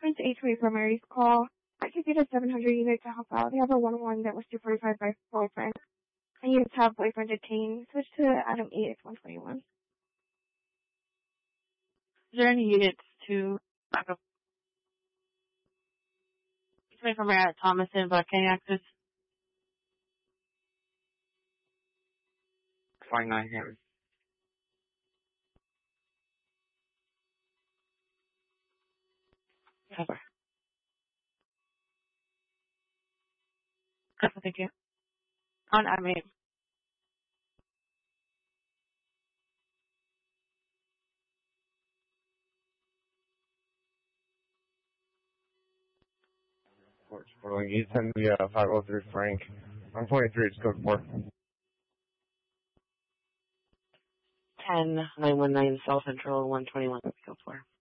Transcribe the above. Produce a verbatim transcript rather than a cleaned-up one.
reference eight twenty primaries call. I could get a seven hundred unit to help out. They have a one one that was two forty-five by boyfriend. I need to have boyfriend detained. Switch to Adam eight at one twenty-one. Is there any units to It's from at Thomas and Buckhead Access? Flying nine here. Cover. Thank you. On I mean. Sterling, you send me uh, five oh three Frank. I'm twenty-three, it's code four. ten nine one nine South Central one twenty-one, go for.